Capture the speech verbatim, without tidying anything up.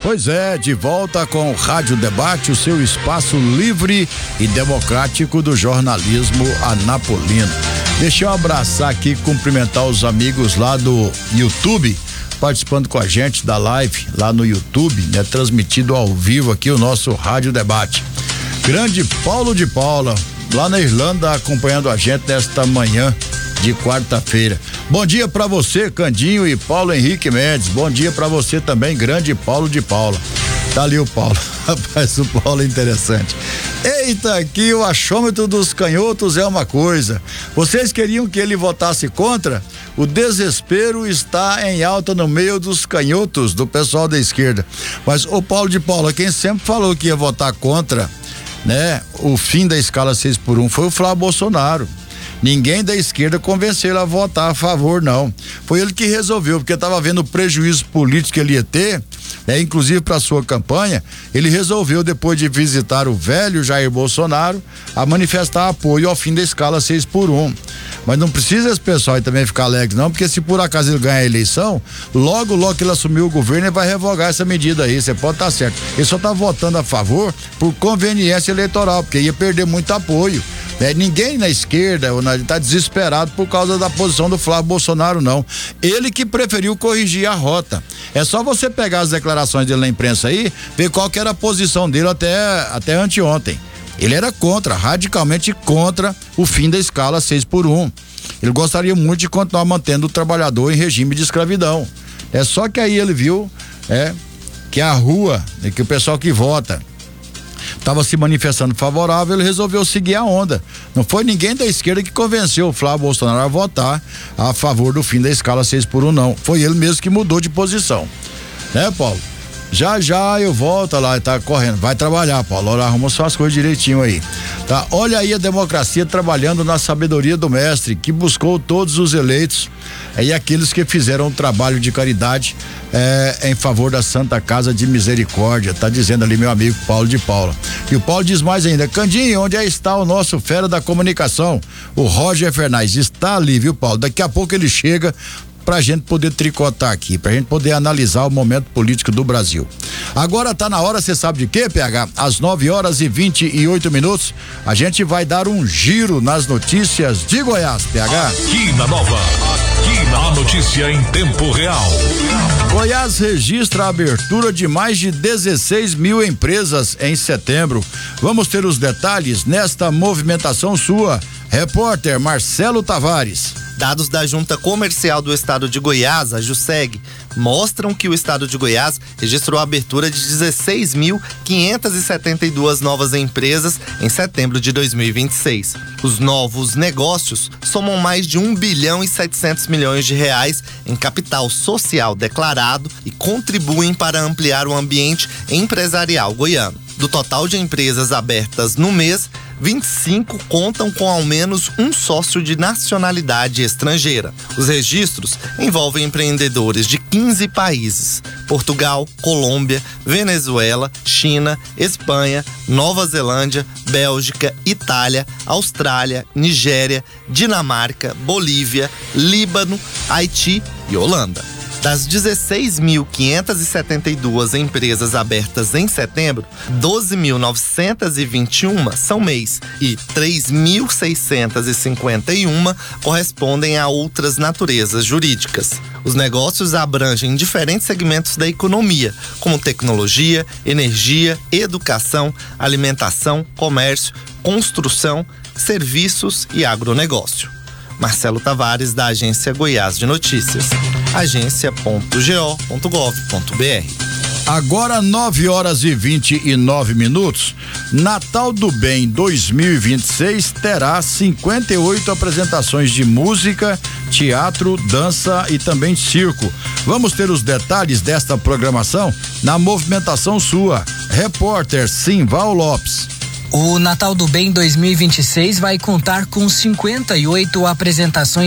Pois é, de volta com o Rádio Debate, o seu espaço livre e democrático do jornalismo anapolino. Deixa eu abraçar aqui e cumprimentar os amigos lá do YouTube, participando com a gente da live lá no YouTube, né? Transmitido ao vivo aqui o nosso Rádio Debate. Grande Paulo de Paula, lá na Irlanda, acompanhando a gente nesta manhã de quarta-feira. Bom dia pra você, Candinho e Paulo Henrique Mendes. Bom dia pra você também, grande Paulo de Paula. Tá ali o Paulo. Rapaz, o Paulo é interessante. Eita, aqui o achômetro dos canhotos é uma coisa. Vocês queriam que ele votasse contra? O desespero está em alta no meio dos canhotos do pessoal da esquerda. Mas o Paulo de Paula, quem sempre falou que ia votar contra, né, o fim da escala seis por um foi o Flávio Bolsonaro. Ninguém da esquerda convenceu ele a votar a favor, não. Foi ele que resolveu, porque estava vendo o prejuízo político que ele ia ter, né, inclusive para sua campanha. Ele resolveu, depois de visitar o velho Jair Bolsonaro, a manifestar apoio ao fim da escala seis por um. Mas não precisa esse pessoal aí também ficar alegre, não, porque se por acaso ele ganhar a eleição, logo, logo que ele assumiu o governo, ele vai revogar essa medida aí. Você pode estar certo. Ele só está votando a favor por conveniência eleitoral, porque ia perder muito apoio. É, ninguém na esquerda está desesperado por causa da posição do Flávio Bolsonaro, não. Ele que preferiu corrigir a rota. É só você pegar as declarações dele na imprensa aí, ver qual que era a posição dele até, até anteontem. Ele era contra, radicalmente contra o fim da escala seis por um. Ele gostaria muito de continuar mantendo o trabalhador em regime de escravidão. É só que aí ele viu é, que a rua, que o pessoal que vota estava se manifestando favorável, ele resolveu seguir a onda. Não foi ninguém da esquerda que convenceu o Flávio Bolsonaro a votar a favor do fim da escala seis por um, não. Foi ele mesmo que mudou de posição. Né, Paulo? Já já eu volto lá, tá correndo. Vai trabalhar, Paulo. Olha, arruma suas coisas direitinho aí. Tá? Olha aí a democracia trabalhando na sabedoria do mestre, que buscou todos os eleitos é, e aqueles que fizeram um trabalho de caridade é, em favor da Santa Casa de Misericórdia. Tá dizendo ali meu amigo Paulo de Paula. E o Paulo diz mais ainda: Candinho, onde é está o nosso fera da comunicação? O Roger Fernandes está ali, viu, Paulo? Daqui a pouco ele chega pra gente poder tricotar aqui, pra gente poder analisar o momento político do Brasil. Agora tá na hora, você sabe de quê, P H? Às nove horas e vinte e oito minutos, a gente vai dar um giro nas notícias de Goiás, P H. Aqui na Nova, aqui na notícia em tempo real. Goiás registra a abertura de mais de dezesseis mil empresas em setembro. Vamos ter os detalhes nesta movimentação sua. Repórter Marcelo Tavares. Dados da Junta Comercial do Estado de Goiás, a JUSEG, mostram que o Estado de Goiás registrou a abertura de dezesseis mil quinhentas e setenta e duas novas empresas em setembro de dois mil e vinte e seis. Os novos negócios somam mais de um bilhão e setecentos milhões de reais em capital social declarado e contribuem para ampliar o ambiente empresarial goiano. Do total de empresas abertas no mês, vinte e cinco contam com ao menos um sócio de nacionalidade estrangeira. Os registros envolvem empreendedores de quinze países: Portugal, Colômbia, Venezuela, China, Espanha, Nova Zelândia, Bélgica, Itália, Austrália, Nigéria, Dinamarca, Bolívia, Líbano, Haiti e Holanda. Das dezesseis mil quinhentas e setenta e duas empresas abertas em setembro, doze mil novecentas e vinte e uma são M E Is e três mil seiscentas e cinquenta e uma correspondem a outras naturezas jurídicas. Os negócios abrangem diferentes segmentos da economia, como tecnologia, energia, educação, alimentação, comércio, construção, serviços e agronegócio. Marcelo Tavares, da Agência Goiás de Notícias, agência ponto g o ponto gov ponto b r. Agora nove horas e vinte e nove minutos. Natal do Bem dois mil e vinte e seis terá cinquenta e oito apresentações de música, teatro, dança e também circo. Vamos ter os detalhes desta programação na movimentação sua. Repórter Simval Lopes. O Natal do Bem dois mil e vinte e seis vai contar com cinquenta e oito apresentações